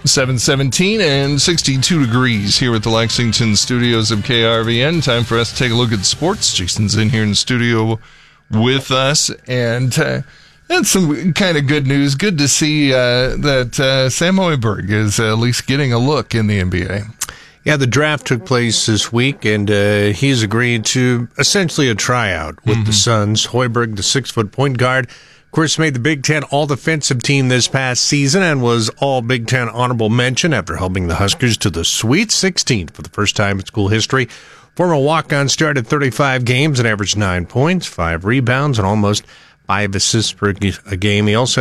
7:17 and 62 degrees here at the Lexington studios of KRVN. Time for us to take a look at sports. Jason's in here in the studio with us, and that's some kind of good news. Good to see that Sam Hoiberg is at least getting a look in the NBA. Yeah, the draft took place this week, and he's agreed to essentially a tryout with the Suns. Hoiberg, the 6-foot point guard, of course, made the Big Ten All-Defensive Team this past season and was All-Big Ten honorable mention after helping the Huskers to the Sweet 16 for the first time in school history. Former walk-on started 35 games and averaged 9 points, 5 rebounds, and almost 5 assists per game. He also